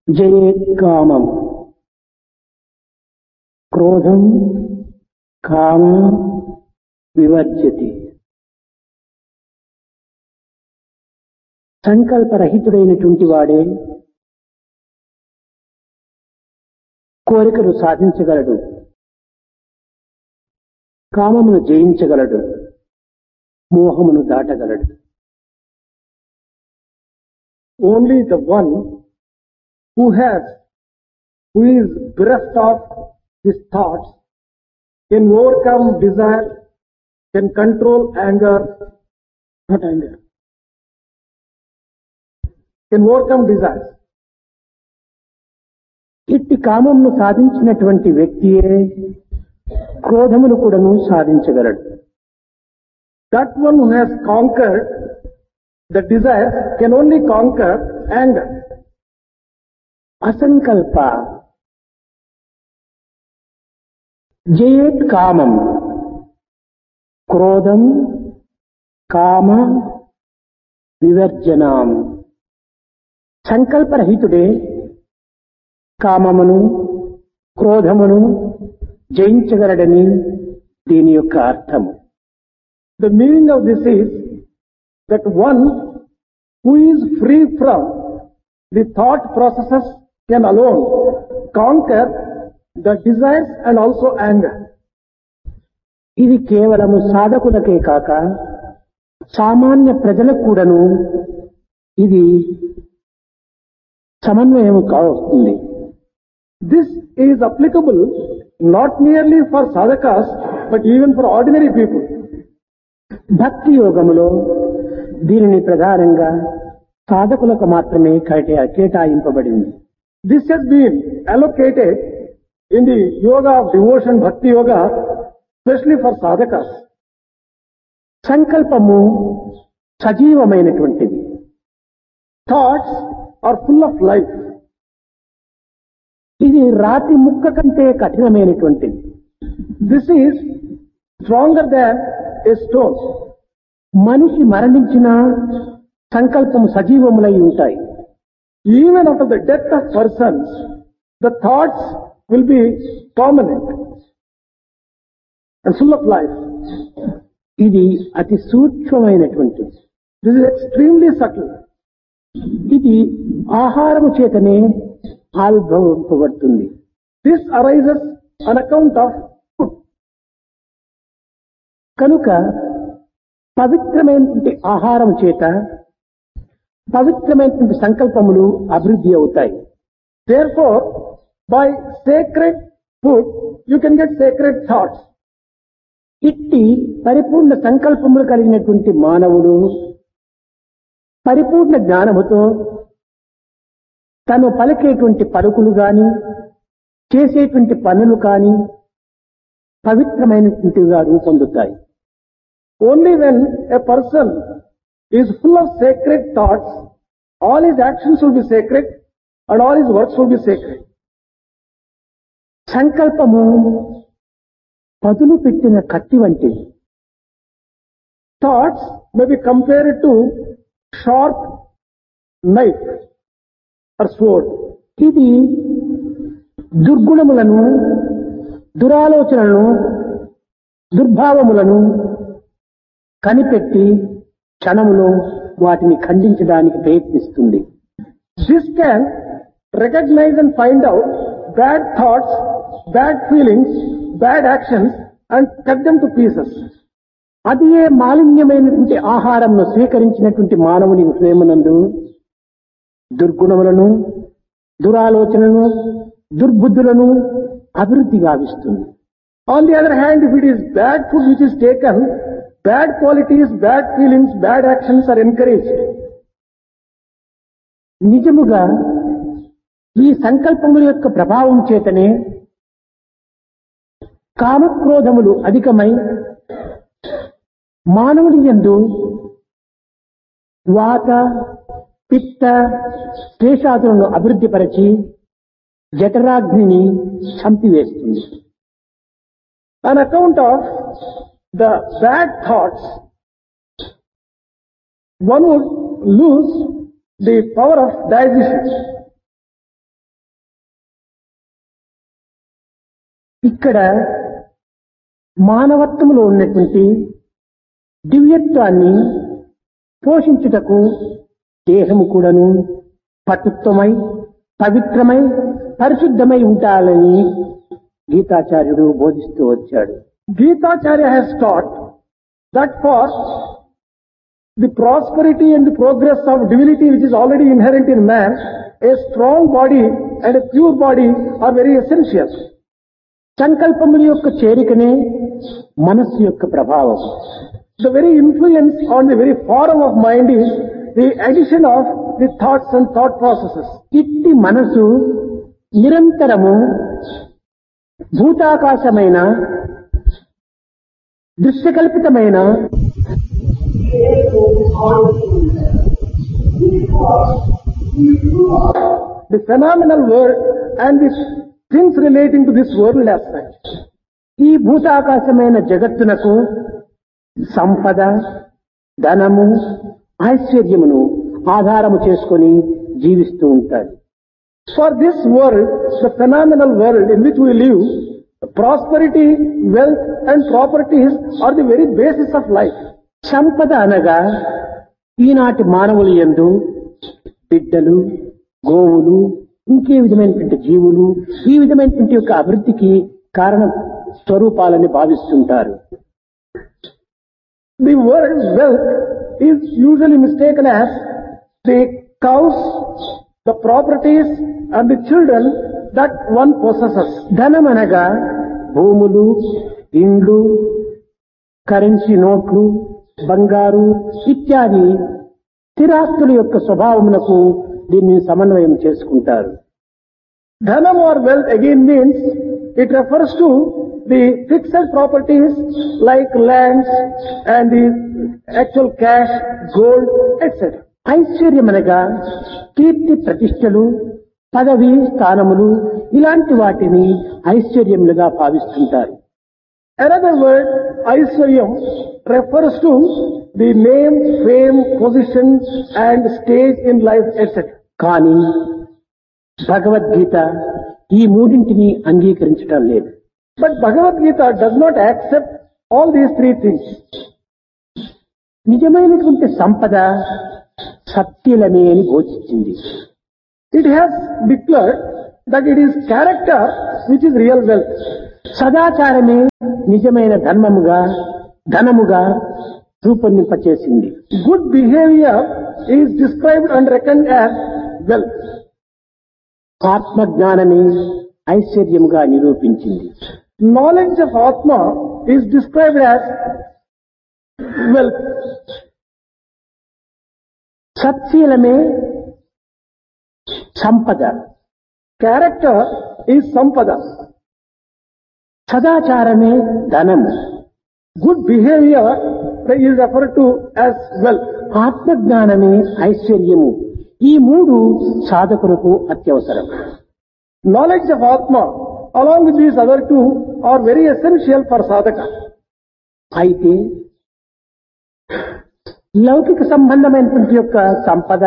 జయేత్ కామం క్రోధం కామ వివర్జ్యతి. సంకల్పరహితుడైనటువంటి వాడే కోరికను సాధించగలడు, కామమును జయించగలడు, మోహమును దాటగలడు. Only the one who is bereft of his thoughts can overcome desire, can control anger, not anger, can overcome desires. ఇట్టి కామమును సాధించినటువంటి వ్యక్తియే క్రోధమును కూడాను సాధించగలడు. That one who has conquered the desires can only conquer anger. అసంకల్ప జయేత్ కామం క్రోధం కామ వివర్జనాం. సంకల్పరహితుడే కామమును క్రోధమును జయించగలడని దీని యొక్క అర్థము. The meaning of this is that one who is free from the thought processes can alone conquer the desires and also anger. ఇది కేవలము సాధకులకే కాక సామాన్య ప్రజలకు కూడాను ఇది సమన్వయం కావస్తుంది. This is applicable not merely for sadhakas but even for ordinary people. భక్తి యోగములో దీనిని ప్రధానంగా సాధకులకు మాత్రమే కేటాయింపబడింది. This has been allocated in the yoga of devotion, bhakti yoga, especially for sadhakas. సంకల్పము సజీవమైనటువంటిది. Thoughts are full of life. ఇది రాతి ముక్క కంటే కఠినమైనటువంటిది. This is stronger than a stone. మనిషి మరణించినా సంకల్పము సజీవములై ఉంటాయి. Even after the death of persons, the thoughts will be permanent and full of life. ఇది అతి సూక్ష్మమైనటువంటిది. This is extremely subtle. ఇది ఆహారము చేతనే ఆవిర్భవింపబడుతుంది. This arises on account of food. కనుక పవిత్రమైనటువంటి ఆహారం చేత పవిత్రమైనటువంటి సంకల్పములు అభివృద్ధి అవుతాయి. Therefore, by sacred food, you can get sacred thoughts. ఇట్టి పరిపూర్ణ సంకల్పములు కలిగినటువంటి మానవుడు పరిపూర్ణ జ్ఞానముతో తను పలికేటువంటి పలుకులు గాని చేసేటువంటి పనులు కాని పవిత్రమైనటువంటివిగా రూపొందుతాయి. Only when a person is full of sacred thoughts, all his actions will be sacred and all his works will be sacred. సంకల్పము పదులు పెట్టిన కత్తి వంటిది. Thoughts may be compared to sharp knife or sword. ఇది దుర్గుణములను, దురాలోచనలను, దుర్భావములను కనిపెట్టి క్షణములో వాటిని ఖండించడానికి ప్రయత్నిస్తుంది. This can recognize and find out bad thoughts, bad feelings, bad actions and cut them to pieces. అది ఏ మాలిన్యమైనటువంటి ఆహారంను స్వీకరించినటువంటి మానవుని హృదయమునందు దుర్గుణములను, దురాలోచనలను, దుర్బుద్ధులను అభివృద్ధి గావిస్తుంది. On the other hand, if it is bad food which is taken, bad qualities, bad feelings, bad actions are encouraged. నిజముగా ఈ సంకల్పముల యొక్క ప్రభావం చేతనే కామక్రోధములు అధికమై మానవుని యందు వాత పిత్త శేషాదులను అభివృద్ధిపరచి జఠరాగ్నిని చంపివేస్తుంది. On account of the bad thoughts, one would lose the power of digestion. ఇక్కడ మానవత్వంలో ఉన్నటువంటి దివ్యత్వాన్ని పోషించుటకు దేహము కూడాను పటుత్వమై పవిత్రమై పరిశుద్ధమై ఉండాలని గీతాచార్యుడు బోధిస్తూ వచ్చాడు. Gitacharya has taught that for the prosperity and the progress of divinity which is already inherent in man, a strong body and a pure body are very essential. సంకల్పముల యొక్క చేరికనే మనస్సు యొక్క ప్రభావం. The very influence on the very forum of mind is the addition of the thoughts and thought processes. ఇట్టి మనసు నిరంతరము భూతాకాశమైన దృశ్యకల్పితమైన The phenomenal world and the things relating to this world as such. ఈ భూతాకాశమైన జగత్తునకు సంపద, ధనము, ఐశ్వర్యమును ఆధారము చేసుకొని జీవిస్తూ ఉంటారు. For this world, the phenomenal world in which we live, prosperity, wealth and properties are the very basis of life. సంపద అనగా ఈనాటి మానవుల యందు బిడ్డలు, గోవులు, ఇంకే విధమైనటువంటి జీవులు ఈ విధమైనటువంటి యొక్క అభివృద్ధికి కారణ స్వరూపాలని భావిస్తుంటారు. The word wealth is usually mistaken as the cows, the properties and the children that one possesses. ధనం అనగా భూములు, ఇండ్లు, కరెన్సీ నోట్లు, బంగారు ఇత్యాది స్థిరాస్తుల యొక్క స్వభావమునకు దీన్ని సమన్వయం చేసుకుంటారు. Dhanam or wealth again means it refers to the fixed properties like lands and the actual cash, gold, etc. ఐశ్వర్యం అనగా కీర్తి ప్రతిష్టలు, పదవి స్థానములు ఇలాంటి వాటిని ఐశ్వర్యములుగా భావిస్తుంటారు. Another word, Aishwaryam, refers to the name, fame, position and stage in life, etc. కానీ భగవద్గీత ఈ మూడింటిని అంగీకరించడం లేదు. But Bhagavad Gita does not accept all these three things. నిజమైనటువంటి సంపద సత్యలమే అని బోధించింది. It has declared that it is character which is real wealth. సదాచారమే నిజమైన ధనముగా రూపొందింపచేసింది. Good behavior is described and reckoned as wealth. ఆత్మజ్ఞానమే ఐశ్వర్యముగా నిరూపించింది. Knowledge of Atma is described as wealth. సత్శీలమే సంపద. Character is sampada. సదాచారమే ధనము. Good behavior is referred to as wealth. ఆత్మజ్ఞానమే ఐశ్వర్యము. ఈ మూడు సాధకులకు అత్యవసరం. Knowledge of Atma along with these other two are very essential for sadhaka. అయితే లౌకిక సంబంధమైనటువంటి యొక్క సంపద,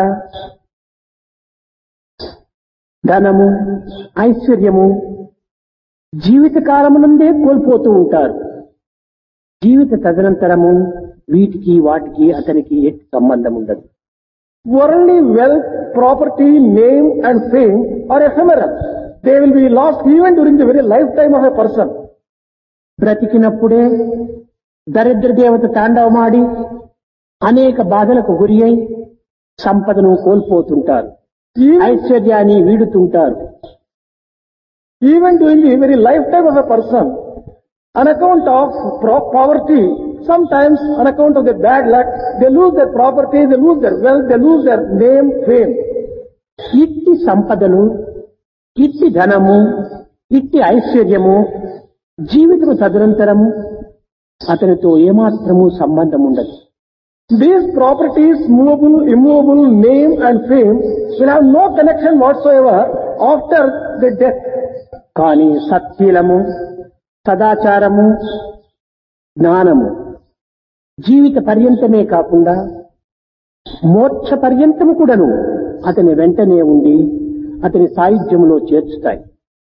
ధనము, ఐశ్వర్యము జీవిత కాలమునందే కోల్పోతూ ఉంటారు. జీవిత తదనంతరము వీటికి వాటికి అతనికి ఎట్టి సంబంధం ఉండదు. Worldly wealth, property, name and fame are ephemeral. They will be lost even during the very lifetime of a person. బ్రతికినప్పుడే దరిద్ర దేవత తాండవమాడి అనేక బాధలకు గురి అయి సంపదను కోల్పోతుంటారు, ఐశ్వర్యాన్ని వీడుతుంటారు. Even during the very lifetime of a person, on account of poverty, sometimes on account of their bad luck, they lose their property, they lose their wealth, they lose their name, fame. ఇట్టి సంపదలు, ఇట్టి ధనము, ఇట్టి ఐశ్వర్యము జీవితము తదనంతరము అతనితో ఏమాత్రము సంబంధం ఉండదు. These properties, movable, immovable, name and fame will have no connection whatsoever after the death. కానీ సత్శీలము, సదాచారము, జ్ఞానము జీవిత పర్యంతమే కాకుండా మోక్ష పర్యంతము కూడాను అతని వెంటనే ఉండి అతని సాయుధ్యములో చేర్చుతాయి.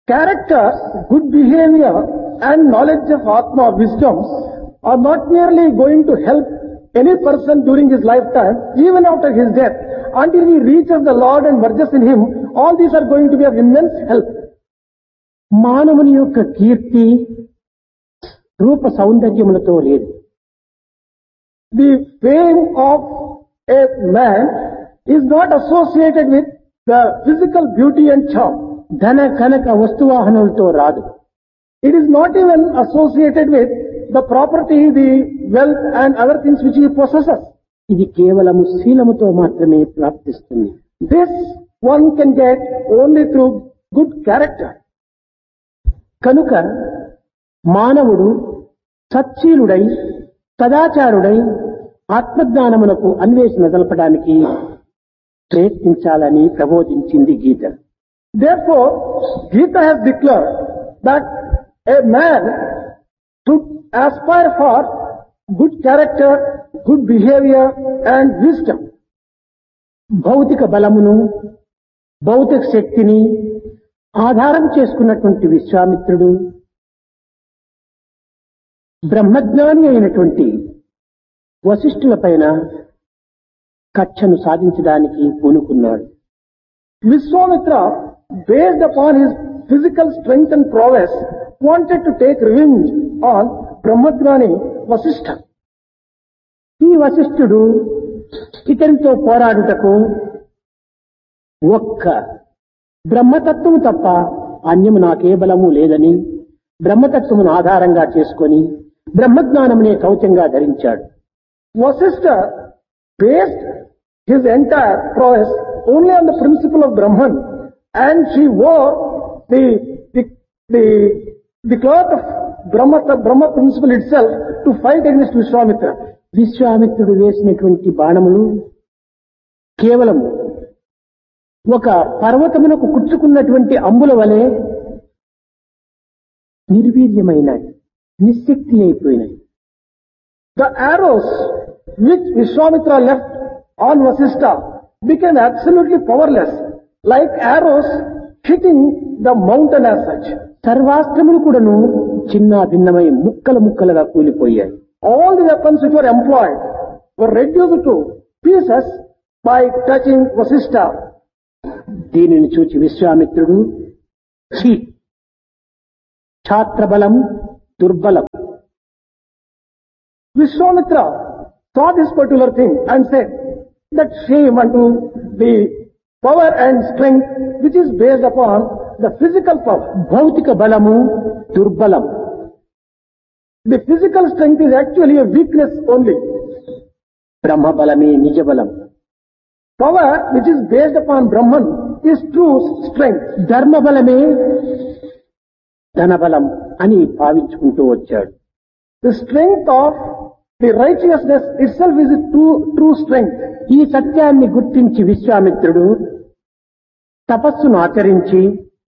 Character, good behavior and knowledge of Atma, wisdom are not merely going to help any person during his lifetime, even after his death, until he reaches the Lord and merges in him, all these are going to be of immense help. మానవుని యొక్క కీర్తి రూప సౌందర్యములతో లేదు. The fame of a man is not associated with the physical beauty and charm. ధన కనక వస్తువాహనలతో రాదు. It is not even associated with the property, the wealth and other things which he possesses. ఇది కేవలము శీలముతో మాత్రమే ప్రాప్తిస్తుంది. This one can get only through good character. కనుక మానవుడు సచ్చీలుడై సదాచారుడై ఆత్మజ్ఞానమునకు అన్వేషణ జరపడానికి ప్రయత్నించాలని ప్రబోధించింది గీత. Therefore, Gita has declared that a man should aspire for good character, good behavior and wisdom. భౌతిక బలమును భౌతిక శక్తిని ఆధారం చేసుకున్నటువంటి విశ్వామిత్రుడు బ్రహ్మజ్ఞాని అయినటువంటి వశిష్ఠుల పైన కక్షను సాధించడానికి పూనుకున్నాడు. Vishwamitra, based upon his physical strength and prowess, wanted to take revenge on Brahmagnani Vasishtha. ఈ వశిష్ఠుడు ఇతనితో పోరాడుటకు ఒక్క బ్రహ్మతత్వము తప్ప అన్యము నాకే బలము లేదని బ్రహ్మతత్వమును ఆధారంగా చేసుకొని బ్రహ్మజ్ఞానమునే కవచంగా ధరించాడు. Vasishtha based his entire prowess only on the principle of Brahman, and she wore the cloth of Brahma principle itself to fight against Vishwamitra. విశ్వామిత్రుడు వేసినటువంటి బాణములు కేవలము ఒక పర్వతమునకు కుచ్చుకున్నటువంటి అంబుల వలె నిర్వీర్యమైనాయి, నిశ్శక్తి అయిపోయినాయి. The arrows which Vishwamitra left on Vasishtha became absolutely powerless, like arrows hitting the mountain as such. సర్వాస్త్రములు కూడాను చిన్న భిన్నమై ముక్కలు ముక్కలుగా కూలిపోయాయి. All the weapons which were employed were reduced to pieces by touching Vasishtha. దీనిని చూచి విశ్వామిత్రుడు ఛాత్రబలం దుర్బలం. Vishwamitra saw this particular thing and said that shame unto the power and strength which is based upon the physical power. భౌతిక బలము దుర్బలం. The physical strength is actually a weakness only. బ్రహ్మ బలమే నిజ బలం. Power which is based upon Brahman is true strength. ధర్మ బలమే ధనబలం అని భావించుకుంటూ వచ్చాడు. The strength of the righteousness itself is a true strength. ఈ సత్యాన్ని గుర్తించి విశ్వామిత్రుడు తపస్సును ఆచరించి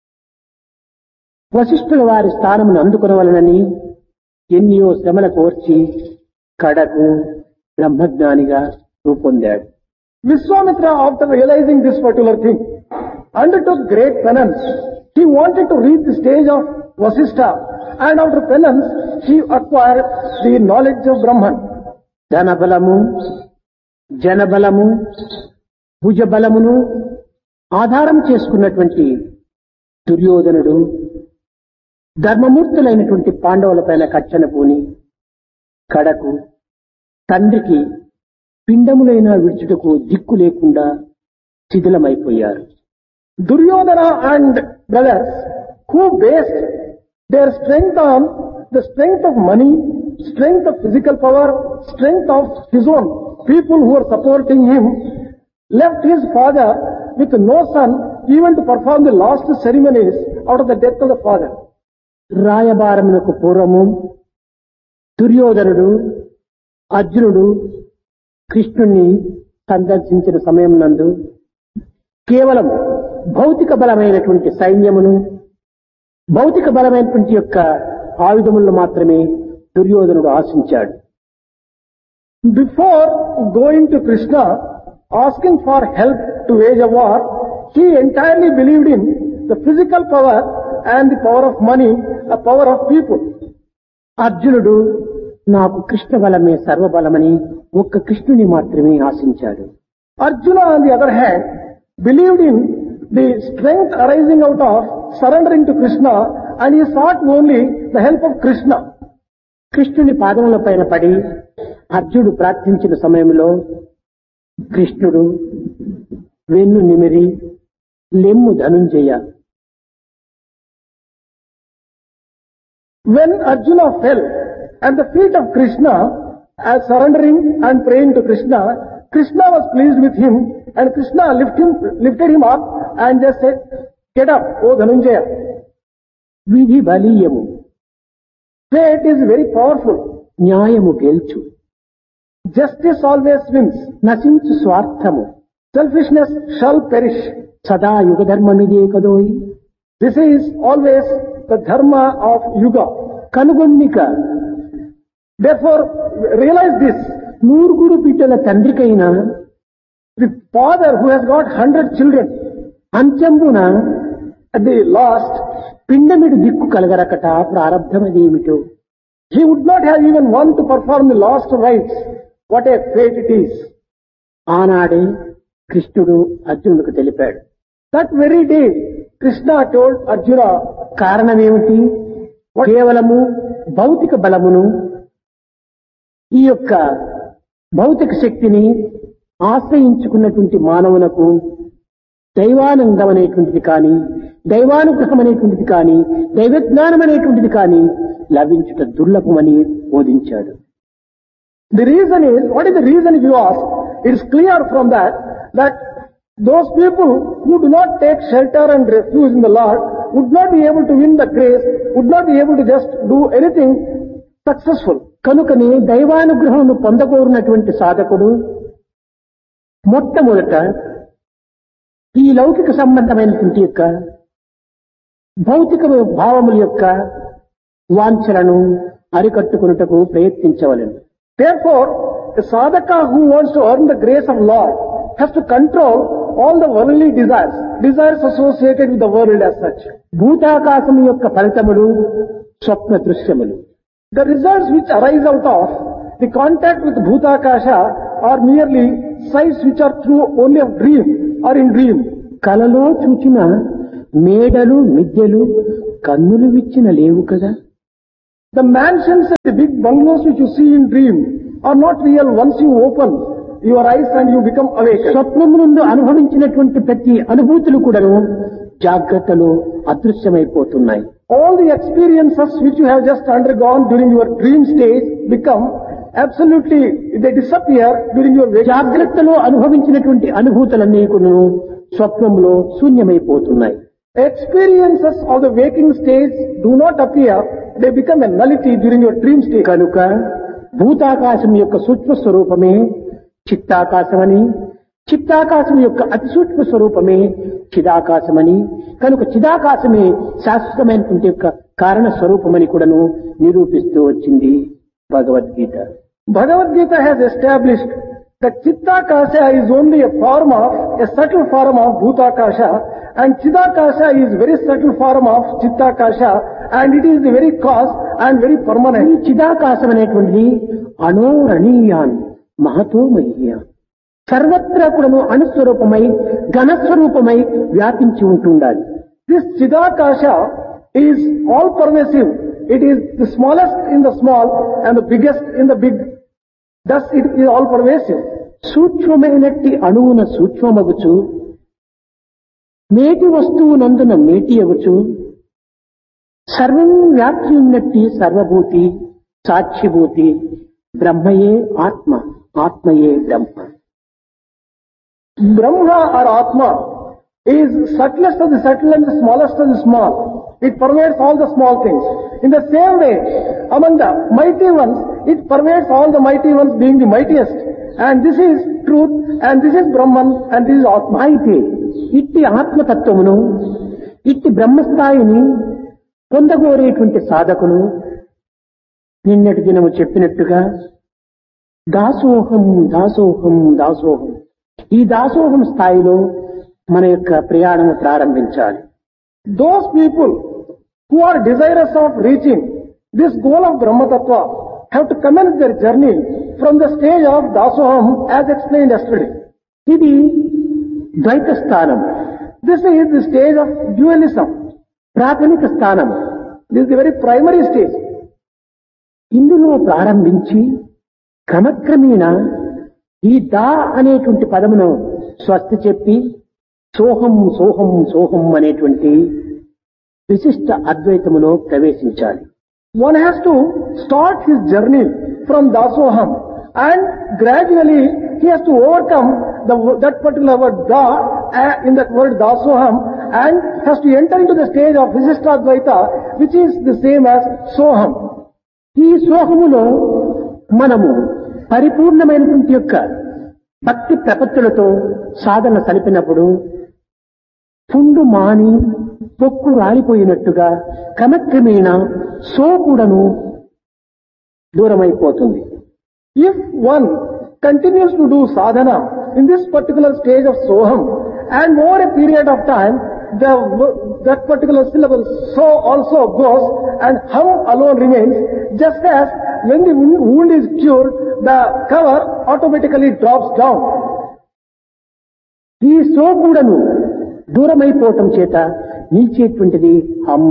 వశిష్ఠుల వారి స్థానమును అందుకొనవలనని ఎన్నో శ్రమల కోర్చి కడకు బ్రహ్మజ్ఞానిగా రూపొందాడు. Vishwamitra, after realizing this particular thing, undertook great penance. He wanted to reach the stage of Vasishtha, and after penance, he acquired the knowledge of Brahman. ధనబలము జనబలము భుజబలమును ఆధారం చేసుకున్నటువంటి దుర్యోధనుడు ధర్మమూర్తులైనటువంటి పాండవులపైన కచ్చన పూని కడకు తండ్రికి పిండములైన విడుచుటకు దిక్కు లేకుండా శిథిలమైపోయారు. Duryodhana and brothers who based their strength on the strength of money, strength of physical power, strength of his own people who were supporting him, left his father with no son even to perform the last ceremonies out of the death of the father. రాయబారమునకు పూర్వము దుర్యోధనుడు అర్జునుడు కృష్ణుణ్ణి సందర్శించిన సమయం నందు కేవలం భౌతిక బలమైనటువంటి సైన్యమును భౌతిక బలమైనటువంటి యొక్క ఆయుధములను మాత్రమే దుర్యోధనుడు ఆశించాడు. Before going to Krishna, asking for help to wage a war, he entirely believed in the physical power and the power of money, a power of people. అర్జునుడు నాకు కృష్ణ బలమే సర్వబలమని ఒక్క కృష్ణుని మాత్రమే ఆశించాడు. Arjuna, on the other hand, believed in the strength arising out of surrendering to Krishna, and he sought only the help of Krishna. కృష్ణుని పాదముల పైన పడి అర్జునుడు ప్రార్థించిన సమయంలో కృష్ణుడు వెన్ను నిమిరి లెమ్ము Dhanunjaya. When Arjuna fell at the feet of Krishna, as surrendering and praying to Krishna, Krishna was pleased with him, and Krishna lifted him up and just said, "Get up, O Dhananjaya." విధి బలీయము, Fate is very powerful. న్యాయము గెల్చు, Justice always wins. నశించు స్వార్థము, Selfishness shall perish. సదా యుగ ధర్మమిదే కదోయి. This is always the dharma of Yuga. కనుగొన్నిక Therefore, realize this. నూరుగురు బిడ్డల తండ్రికైన The father who has got 100 children, అంత్యంబున at the last, పిండమిడు దిక్కు కలగరకట ప్రారంధమదేమిటో. he would not have even one to perform the last rites. What a fate it is. ఆనాడే కృష్ణుడు అర్జునుడికి తెలిపాడు. That very day, Krishna told Arjuna, కారణమేమిటి? కేవలము భౌతిక బలమును, ఈ యొక్క భౌతిక శక్తిని ఆశ్రయించుకున్నటువంటి మానవునకు దైవానందం అనేటువంటిది కానీ, దైవానుగ్రహం అనేటువంటిది కానీ, దైవజ్ఞానం అనేటువంటిది కానీ లభించుట దుర్లభమని బోధించాడు. the reason is, what is the reason if you ask? It is clear from that those people who do not take shelter and refuge in the Lord would not be able to win the grace, would not be able to just do anything successful. కనుకనే దైవానుగ్రహమును పొందకోరినటువంటి సాధకుడు మొట్టమొదట ఈ లౌకిక సంబంధమైనటువంటి యొక్క భౌతిక భావముల యొక్క వాంఛలను అరికట్టుకున్నటకు ప్రయత్నించవలెను. Therefore, a sadhaka who wants to earn the grace of Lord has to control all the worldly desires associated with the world as such. భూతాకాశము యొక్క ఫలితములు స్వప్న దృశ్యములు. The results which arise out of the contact with Bhutakasha are merely sights which are through only of dream or in dream. కలలో చూచిన మేడలు మిద్దెలు కన్నులు విచ్చిన లేవు కదా. The mansions and the big bungalows which you see in dream are not real once you open your eyes and you become awakened. స్వప్నము నుండి అనుభవించినటువంటి ప్రతి అనుభూతులు కూడాను జాగ్రత్తలో అదృశ్యమైపోతున్నాయి. All the experiences which you have just undergone during your dream stage become absolutely, they disappear during your waking. జాగ్రత్తలో అనుభవించినటువంటి అనుభూతులన్నీ కూడాను స్వప్నంలో శూన్యమైపోతున్నాయి. Experiences of the waking stage do not appear, they become a nullity during your dream stage. కనుక భూతాకాశం యొక్క సూక్ష్మ స్వరూపమే చిత్తాకాశమని, చిత్తాకాశం యొక్క అతి సూక్ష్మ స్వరూపమే చిదాకాశమని, కనుక చిదాకాశమే శాశ్వతమైనటువంటి యొక్క కారణ స్వరూపమని కూడాను నిరూపిస్తూ వచ్చింది Bhagavad Gita. Bhagavad Gita has established that Chittakasha is only a subtle form of Bhutakasha, and Chidakasha is very subtle form of Chittakasha, and it is the very cause and very permanent. ఈ చిదాకాశం అనేటువంటిది అణోరణీయాన్ మహతో మహీయాన్, సర్వత్రా కూడాను అణుస్వరూపమై ఘనస్వరూపమై వ్యాపించి ఉంటుండాలి. This Chidakasha is all pervasive. It is the smallest in the small and the biggest in the big. Thus it is all pervasive. సూక్ష్మమైనట్టి అణువున సూక్ష్మమగుచు, నేటి వస్తువు నందున మేటి అగుచు, సర్వం వ్యాప్తి ఉన్నట్టి సర్వభూతి సాక్షిభూతి బ్రహ్మయే ఆత్మ, ఆత్మయే బ్రహ్మ. Brahma or Atma is subtlest of the subtle and the smallest of the small. It pervades all the small things. In the same way, among the mighty ones, it pervades all the mighty ones being the mightiest. And this is truth, and this is Brahman, and this is Atma. అయితే ఇట్టి ఆత్మతత్వమును, ఇట్టి బ్రహ్మస్థాయిని పొందగోరేటువంటి సాధకులు నిన్నటి దినము చెప్పినట్టుగా దాసోహం దాసోహం దాసోహం, ఈ దాసోహం స్థాయిలో మన యొక్క ప్రయాణం ప్రారంభించాలి. Those people who are desirous of reaching this goal of Brahma Tattva have to commence their journey from the stage of Dasoham as explained yesterday. ఇది ద్వైత స్థానం, This is the stage of dualism. ప్రాథమిక స్థానం. This is the very primary stage. ఇందులో ప్రారంభించి క్రమక్రమేణా ఈ దా అనేటువంటి పదమును స్వస్తి చెప్పి సోహం సోహం సోహం అనేటువంటి విశిష్ట అద్వైతములో ప్రవేశించాలి. One has to start his journey from Dasoham and gradually he has to overcome that particular word Da in that word Dasoham and has to enter into the stage of Visishtadvaita which is the same as Soham. ఈ సోహములో మనము పరిపూర్ణమైనటువంటి యొక్క భక్తి ప్రపత్తులతో సాధన సలిపినప్పుడు పుండు మాని పొక్కు రాలిపోయినట్టుగా క్రమక్రమేణా so కూడాను దూరమైపోతుంది. If one continues to do sadhana in this particular stage of Soham and over a period of time that particular syllable so also goes and hum alone remains, just as when the wound is cured the cover automatically drops down. ఈ so కూడాను దూరమైపోవటం చేత నిలిచేటువంటిది హమ్.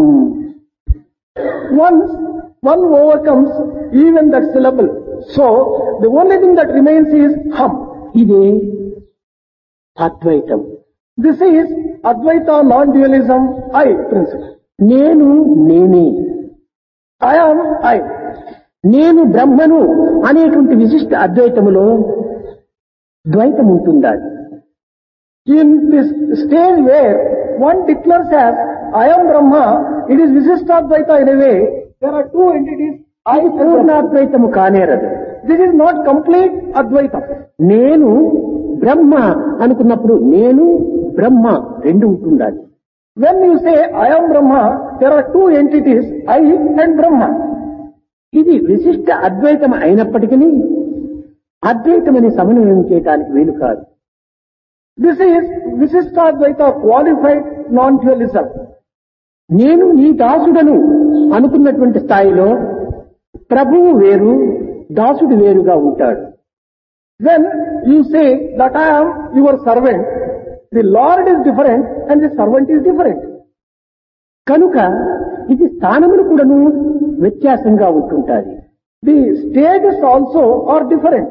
Once one overcomes even that syllable, so the only thing that remains is hum. ఇదే అద్వైతం. This is Advaita non-dualism I principle. నేను నేనే, I am I. నేను బ్రహ్మను అనేటువంటి విశిష్ట అద్వైతములో ద్వైతం ఉంటుందా? In this stage where one declares as I am Brahma, it is Visishtadvaita in a way. There are two entities. అది పూర్ణాద్వైతము కానేరదు. This is not complete Advaita. నేను బ్రహ్మ అనుకున్నప్పుడు నేను బ్రహ్మ రెండు ఉంటుండాలి. When you say I am Brahma, there are two entities, I and Brahma. ఇది విశిష్ట అద్వైతం అయినప్పటికీ అద్వైతమని సమన్వయం చేయడానికి వీలు కాదు. This is Visishtadvaita qualified non-dualism. నేను నీ దాసుడను అనుకున్నటువంటి స్థాయిలో ప్రభువు వేరు, దాసుడు వేరుగా ఉంటాడు. When you say that I am your servant, the Lord is different and the servant is different. కనుక ఇది స్థానములు కూడాను వ్యత్యాసంగా ఉంటుంటాయి. The stages also are different.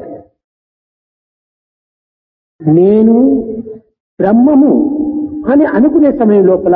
నేను బ్రహ్మము అని అనుకునే సమయం లోపల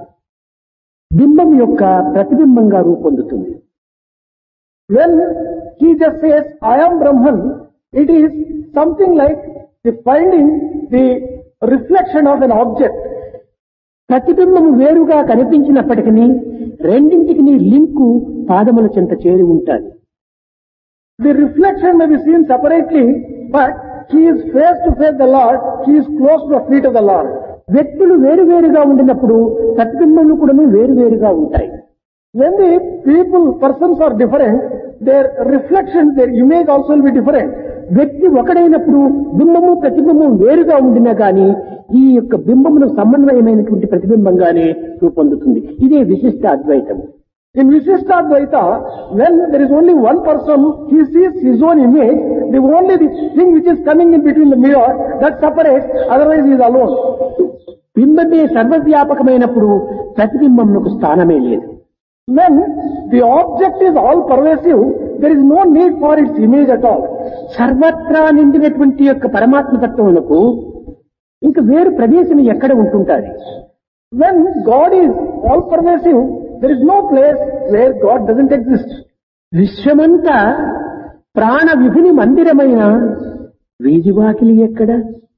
బింబం యొక్క ప్రతిబింబంగా రూపొందుతుంది. When he just says I am Brahman, it is something like the finding the reflection of an object. ప్రతిబింబము వేరుగా కనిపించినప్పటికీ రెండింటికి లింకు పాదముల చెంత చేరి ఉంటాయి. The reflection may be seen separately, but he is face to face the Lord, he is close to the feet of the Lord. వ్యక్తులు వేరువేరుగా ఉండినప్పుడు ప్రతిబింబములు కూడా వేరువేరుగా ఉంటాయి. When the persons are different, their reflection, their image also will be different. వ్యక్తి ఒకడైనప్పుడు బింబము ప్రతిబింబం వేరుగా ఉండినా గాని ఈ యొక్క బింబమును సమన్వయమైనటువంటి ప్రతిబింబంగానే రూపొందుతుంది. ఇదే విశిష్ట అద్వైతం. In Visishtadvaita, when there is only one person, he sees his own image, the only thing which is coming in between the mirror, that separates, otherwise he is alone. బింబమే సర్వవ్యాపకమైనప్పుడు ప్రతిబింబమునకు స్థానమే లేదు. When the object is all pervasive, there is no need for its image at all. సర్వత్రా నిండినటువంటి యొక్క పరమాత్మ తత్వమునకు ఇంకా వేరు ప్రదేశం ఎక్కడ ఉంటుంటారు? When God is all pervasive, there is no place where God doesn't exist. విశ్వమంతా ప్రాణ విభిని మందిరమైన వీధివాకిలి ఎక్కడ?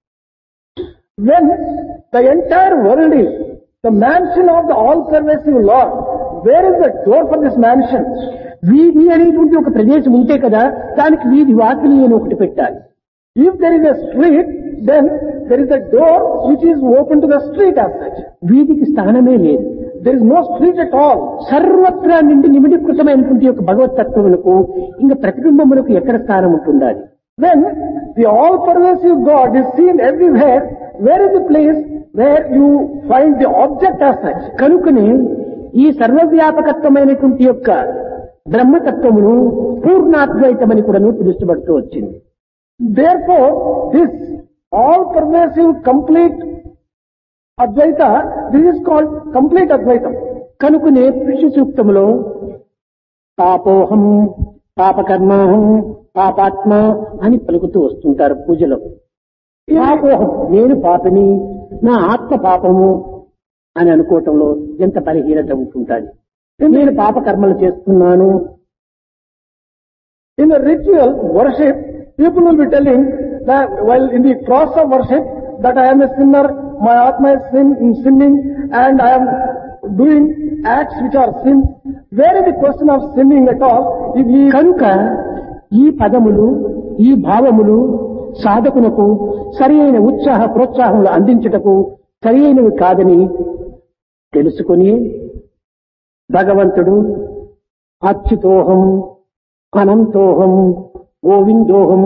When the entire world is the mansion of the all-pervasive Lord, where is the door for this mansion? వీధి అనేటువంటి ఒక ప్రదేశం ఉంటే కదా దానికి వీధి వాకిలి అని ఒకటి పెట్టాలి. If there is a street, then there is a door which is open to the street as such. వీధికి స్థానమే లేదు. There is no street at all. సర్వత్రా నిండి నిమిడీకృతమైనటువంటి యొక్క భగవతత్వమునకు ఇంకా ప్రతిబింబములకు ఎక్కడ స్థానం ఉంటుండాలి? When the all-pervasive God is seen everywhere, where is the place where you find the object as such? కనుకనే ఈ సర్వవ్యాపకత్వమైనటువంటి యొక్క బ్రహ్మతత్వమును పూర్ణాద్వైతమని కూడాను పిలుస్తబడుతూ వచ్చింది. Therefore, this all-pervasive, complete Advaita, this is called complete Advaitam. కనుకనే పురుష సూక్తములో పాపోహం పాపకర్మాహం పాపాత్మ అని పలుకుతూ వస్తుంటారు పూజలో. పాపోహం నేను పాపిని, నా ఆత్మ పాపము అని అనుకోవటంలో ఎంత బలహీనత ఉంటుంటుంది. నేను పాపకర్మలు చేస్తున్నాను. In the ritual worship, people will be telling that while in the cross of worship that I am a sinner, my Atma is sinning and I am doing acts which are sins. Where is the question of sinning at all? If he కనుక ఈ పదములు ఈ భావములు సాధకునకు సరి అయిన ఉత్సాహ ప్రోత్సాహములు అందించుటకు సరి అయినవి కాదని తెలుసుకుని భగవంతుడు అచ్యుతోహం అనంతోహం గోవిందోహం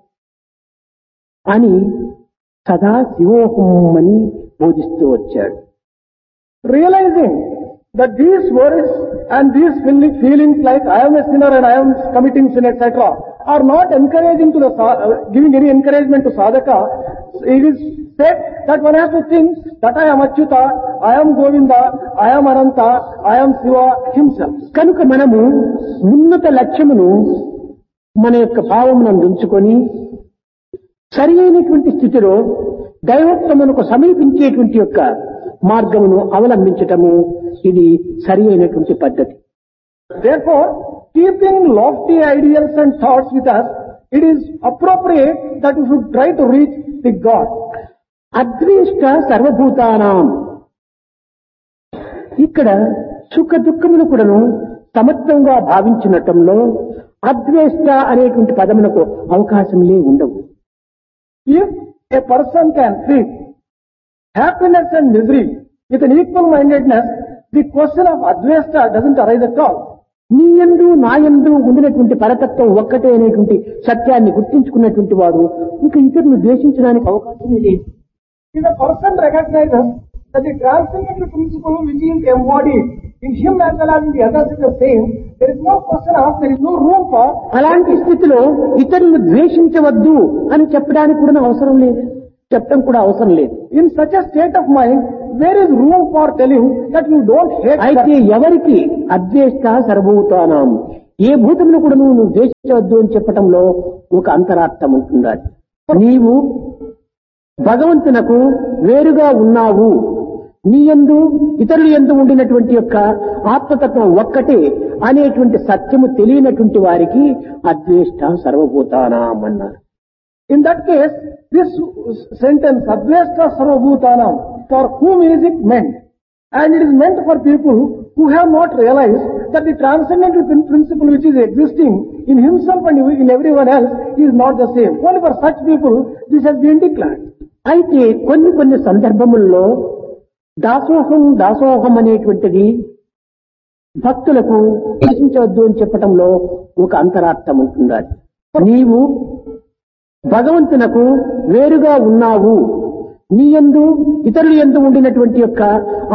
అని సదా శివోహం అని బోధిస్తూ వచ్చాడు. realizing that these words and these feelings like I am a sinner and I am committing sin, etc., are not encouraging to the giving any encouragement to sadhaka. It is said that one has to think that I am Achyuta, I am Govinda, I am Ananta, I am Shiva himself. కనుక మనము ఉన్నత లక్ష్యమును మన యొక్క భావమునందు ఉంచుకొని సరి అయినటువంటి స్థితిలో దైవత్వమునకు సమీపించేటువంటి యొక్క మార్గమును అవలంబించటము ఇది సరి అయినటువంటి పద్ధతి. Therefore, keeping lofty ideals and thoughts with us, it is appropriate that we should try to reach the God. అద్వేష్ట సర్వభూతానాం. ఇక్కడ సుఖ దుఃఖములు కూడాను సమత్వంగా భావించినటంలో అద్వేష్ట అనేటువంటి పదమునకు అవకాశములే ఉండవు. If a person can treat happiness and misery with an equal mindedness, the question of advesta doesn't arise at all. నీ యందు నా యందు ఉండినటువంటి పరతత్వం ఒక్కటే అనేటువంటి సత్యాన్ని గుర్తించుకున్నటువంటి వాడు ఇంకా ఇతరులను ద్వేషించడానికి అవకాశమే లేదు. If a person recognizes that the transcendental principle which is embodied in him as well as in the others is the same, there is no question of, there is no room for. అలాంటి స్థితిలో ఇతరులను ద్వేషించవద్దు అని చెప్పడానికి కూడా అవసరం లేదు, చెప్పడం కూడా అవసరం లేదు. In such a state of mind, there is room for telling that you don't hate. అయితే ఎవరికి అద్వేష్ట సర్వభూతానాం, ఏ భూతమును కూడా నువ్వు ద్వేషించవద్దు అని చెప్పటంలో ఒక అంతరార్థం ఉంటుంది. నీవు భగవంతునకు వేరుగా ఉన్నావు, నీ యందు ఇతరుల యందు ఉండినటువంటి యొక్క ఆత్మతత్వం ఒక్కటే అనేటువంటి సత్యము తెలియనటువంటి వారికి అద్వేష్ట సర్వభూతానాం అన్నారు. In that case, this sentence, Advesta Sarvabhutanam, for whom is it meant? And it is meant for people who have not realized that the transcendental principle which is existing in himself and in everyone else is not the same. Only for such people, this has been declared. అయితే కొన్ని సందర్భముల్లో దాసోహం అనేటువంటిది భక్తులకు ద్వేషించవద్దు అని చెప్పటంలో ఒక అంతరార్థం ఉంటుంది. నీవు భగవంతునకు వేరుగా ఉన్నావు, నీ యందు ఇతరుల యందు ఉండినటువంటి యొక్క